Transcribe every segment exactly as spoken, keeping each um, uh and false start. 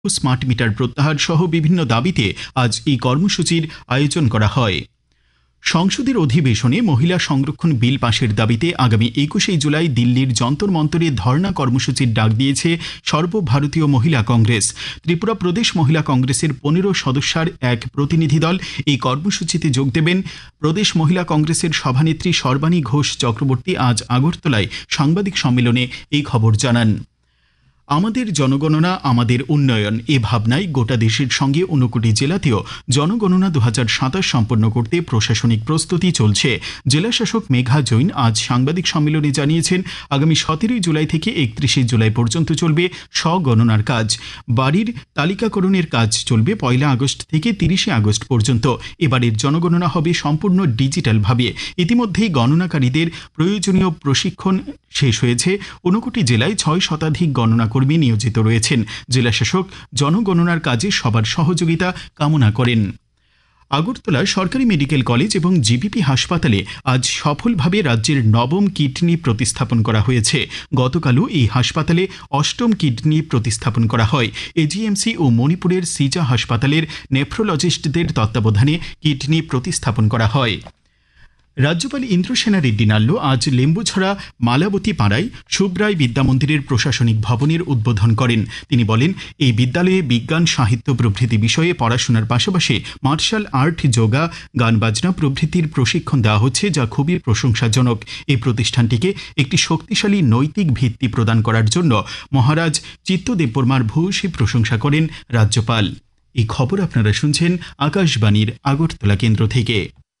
Smart meter প্রত্যাহার সহ বিভিন্ন দাবিতে আজ এই কর্মসূচির আয়োজন করা হয়। সংসদের অধিবেশনে মহিলা সংরক্ষণ বিল পাশের দাবিতে আগামী একুশে জুলাই দিল্লির যন্তর মন্তরে ধর্ণা কর্মসূচির ডাক দিয়েছে সর্বভারতীয় মহিলা কংগ্রেস। ত্রিপুরা প্রদেশ মহিলা কংগ্রেসের পনেরো সদস্যের এক প্রতিনিধি দল এই কর্মসূচিতে যোগ দেবেন। প্রদেশ মহিলা কংগ্রেসের সভানেত্রী সর্বাণী ঘোষ চক্রবর্তী আজ আগরতলায় সাংবাদিক সম্মেলনে এই খবর জানান। আমাদের জনগণনা আমাদের উন্নয়ন এ ভাবনায় গোটা দেশের সঙ্গে ঊনকোটি জেলাতেও জনগণনা দু হাজার সাতাশ সম্পন্ন করতে প্রশাসনিক প্রস্তুতি চলছে। জেলাশাসক মেঘা জৈন আজ সাংবাদিক সম্মেলনে জানিয়েছেন, আগামী সতেরোই জুলাই থেকে একত্রিশে জুলাই পর্যন্ত চলবে স্বগণনার কাজ। বাড়ির তালিকাকরণের কাজ চলবে পয়লা আগস্ট থেকে তিরিশে আগস্ট পর্যন্ত। এবারের জনগণনা হবে সম্পূর্ণ ডিজিটালভাবে। ইতিমধ্যেই গণনাকারীদের প্রয়োজনীয় প্রশিক্ষণ শেষ হয়েছে। ঊনকোটি জেলায় ছয় শতাধিক গণনা কর্মী নিয়োজিত রয়েছেন। জেলাশাসক জনগণনার কাজে সবার সহযোগিতা কামনা করেন। আগরতলা সরকারি মেডিকেল কলেজ এবং জিবিপি হাসপাতালে আজ সফলভাবে রাজ্যের নবম কিডনি প্রতিস্থাপন করা হয়েছে। গতকালও এই হাসপাতালে অষ্টম কিডনি প্রতিস্থাপন করা হয়। এজিএমসি ও মণিপুরের সিজা হাসপাতালের নেফ্রোলজিস্টদের তত্ত্বাবধানে কিডনি প্রতিস্থাপন করা হয়। রাজ্যপাল ইন্দ্রসেনা রেড্ডি নাল্লু আজ লেম্বুছড়া মালাবতী পাড়ায় শুভরায় বিদ্যামন্দিরের প্রশাসনিক ভবনের উদ্বোধন করেন। তিনি বলেন, এই বিদ্যালয়ে বিজ্ঞান, সাহিত্য প্রভৃতি বিষয়ে পড়াশোনার পাশাপাশি মার্শাল আর্ট, যোগা, গান বাজনা প্রভৃতির প্রশিক্ষণ দেওয়া হচ্ছে, যা খুবই প্রশংসাজনক। এই প্রতিষ্ঠানটিকে একটি শক্তিশালী নৈতিক ভিত্তি প্রদান করার জন্য মহারাজ চিত্তদেববর্মার ভূয়সী প্রশংসা করেন রাজ্যপাল। এই খবর আপনারা শুনছেন আকাশবাণীর আগরতলা কেন্দ্র থেকে।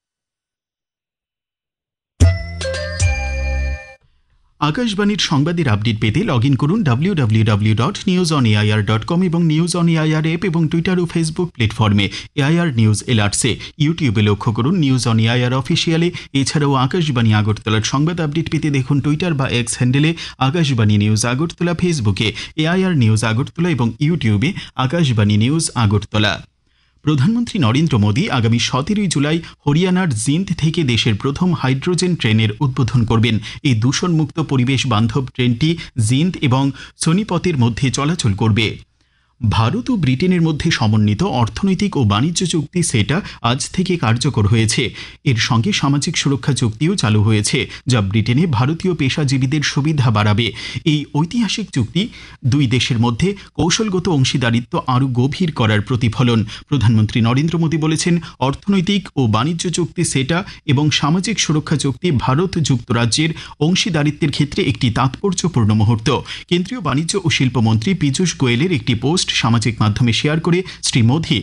আকাশবাণীর সংবাদের আপডেট পেতে লগ ইন করুন W W W dot news on AIR dot com এবং নিউজ অন এআইআর অ্যাপ এবং টুইটার ও ফেসবুক প্ল্যাটফর্মে এআইআর নিউজ এলার্টসে। ইউটিউবে লক্ষ্য করুন নিউজ অন এআইআর অফিসিয়ালে। এছাড়াও আকাশবাণী আগরতলার সংবাদ আপডেট পেতে দেখুন টুইটার বা এক্স হ্যান্ডেলে আকাশবাণী নিউজ আগরতলা, ফেসবুকে এআইআর নিউজ আগরতলা এবং ইউটিউবে আকাশবাণী নিউজ আগরতলা। প্রধানমন্ত্রী নরেন্দ্র মোদী আগামী সতেরোই জুলাই হরিয়ানার জিন্দ থেকে দেশের প্রথম হাইড্রোজেন ট্রেনের উদ্বোধন করবেন। এই দূষণমুক্ত পরিবেশ বান্ধব ট্রেনটি জিন্দ এবং সোনিপতের মধ্যে চলাচল করবে। ভারত ও ব্রিটেনের মধ্যে সমন্বিত অর্থনৈতিক ও বাণিজ্য চুক্তি সেটা আজ থেকে কার্যকর হয়েছে। এর সঙ্গে সামাজিক সুরক্ষা চুক্তিও চালু হয়েছে, যা ব্রিটেনে ভারতীয় পেশাজীবীদের সুবিধা বাড়াবে। এই ঐতিহাসিক চুক্তি দুই দেশের মধ্যে কৌশলগত অংশীদারিত্ব আরও গভীর করার প্রতিফলন। প্রধানমন্ত্রী নরেন্দ্র মোদী বলেছেন, অর্থনৈতিক ও বাণিজ্য চুক্তি সেটা এবং সামাজিক সুরক্ষা চুক্তি ভারত যুক্তরাজ্যের অংশীদারিত্বের ক্ষেত্রে একটি তাৎপর্যপূর্ণ মুহূর্ত। কেন্দ্রীয় বাণিজ্য ও শিল্পমন্ত্রী পীযূষ গোয়েলের একটি পোস্ট সামাজিক মাধ্যমে শেয়ার করে শ্রী মোদী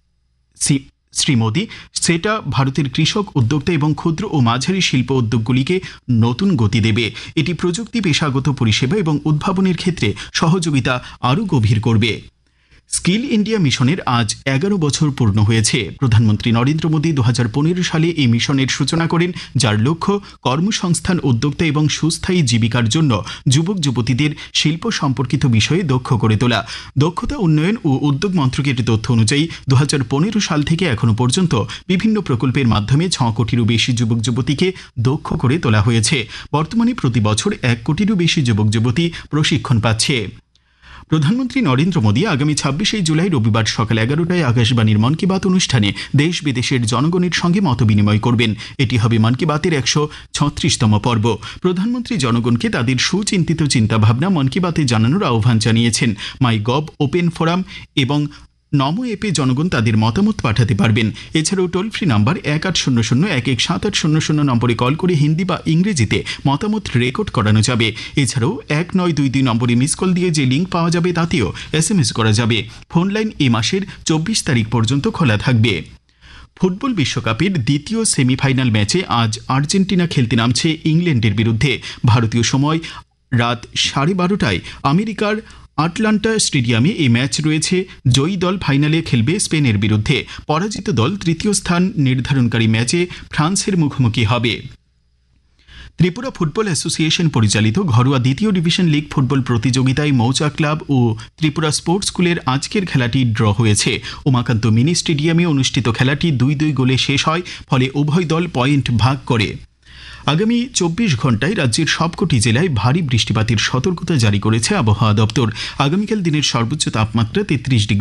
শ্রী মোদী সেটা ভারতের কৃষক, উদ্যোক্তা এবং ক্ষুদ্র ও মাঝারি শিল্প উদ্যোগগুলিকে নতুন গতি দেবে। এটি প্রযুক্তি, পেশাগত পরিষেবা এবং উদ্ভাবনের ক্ষেত্রে সহযোগিতা আরও গভীর করবে। স্কিল ইন্ডিয়া মিশনের আজ এগারো বছর পূর্ণ হয়েছে। প্রধানমন্ত্রী নরেন্দ্র মোদী দু হাজার পনেরো সালে এই মিশনের সূচনা করেন, যার লক্ষ্য কর্মসংস্থান, উদ্যোক্তা এবং সুস্থায়ী জীবিকার জন্য যুবক যুবতীদের শিল্প সম্পর্কিত বিষয়ে দক্ষ করে তোলা। দক্ষতা উন্নয়ন ও উদ্যোগ মন্ত্রকের তথ্য অনুযায়ী দু হাজার পনেরো সাল থেকে এখনো পর্যন্ত বিভিন্ন প্রকল্পের মাধ্যমে ছ কোটিরও বেশি যুবক যুবতীকে দক্ষ করে তোলা হয়েছে। বর্তমানে প্রতি বছর এক কোটিরও বেশি যুবক যুবতী প্রশিক্ষণ পাচ্ছে। প্রধানমন্ত্রী নরেন্দ্র মোদী আগামী ছাব্বিশে জুলাই রবিবার সকাল এগারোটায় আকাশবাণীর মন কি বাত অনুষ্ঠানে দেশ বিদেশের জনগণের সঙ্গে মত বিনিময় করবেন। এটি হবে মন কি বাতের একশো ছত্রিশতম পর্ব। প্রধানমন্ত্রী জনগণকে তাদের সুচিন্তিত চিন্তাভাবনা মন কি বাতে জানানোর আহ্বান জানিয়েছেন। মাই গভ, ওপেন ফোরাম এবং নমো অ্যাপে জনগণ তাদের মতামত পাঠাতে পারবেন। এছাড়াও টোল ফ্রি নাম্বার এক আট শূন্য শূন্য এক এক সাত আট শূন্য শূন্য নম্বরে কল করে হিন্দি বা ইংরেজিতে মতামত রেকর্ড করানো যাবে। এছাড়াও এক নয় দুই দুই নম্বরে মিস কল দিয়ে যে লিঙ্ক পাওয়া যাবে তাতেও এস এম এস করা যাবে। ফোন লাইন এ মাসের চব্বিশ তারিখ পর্যন্ত খোলা থাকবে। ফুটবল বিশ্বকাপের দ্বিতীয় সেমিফাইনাল ম্যাচে আজ আর্জেন্টিনা খেলতে নামছে ইংল্যান্ডের বিরুদ্ধে। ভারতীয় সময় রাত সাড়ে বারোটায় আমেরিকার আটলান্টা স্টেডিয়ামে এই ম্যাচ রয়েছে। জয়ী দল ফাইনালে খেলবে স্পেনের বিরুদ্ধে। পরাজিত দল তৃতীয় স্থান নির্ধারণকারী ম্যাচে ফ্রান্সের মুখোমুখি হবে। ত্রিপুরা ফুটবল অ্যাসোসিয়েশন পরিচালিত ঘরোয়া দ্বিতীয় ডিভিশন লিগ ফুটবল প্রতিযোগিতায় মৌচা ক্লাব ও ত্রিপুরা স্পোর্টস স্কুলের আজকের খেলাটি ড্র হয়েছে। উমাকান্ত মিনি স্টেডিয়ামে অনুষ্ঠিত খেলাটি দুই দুই গোলে শেষ হয়, ফলে উভয় দল পয়েন্ট ভাগ করে। আগামী চব্বিশ ঘন্টায় রাজ্যের সবকটি জেলায় ভারী বৃষ্টিপাতের সতর্কতা জারি করেছে আবহাওয়া দপ্তর। আগামীকাল দিনের সর্বোচ্চ তাপমাত্রা তেত্রিশ ডিগ্রি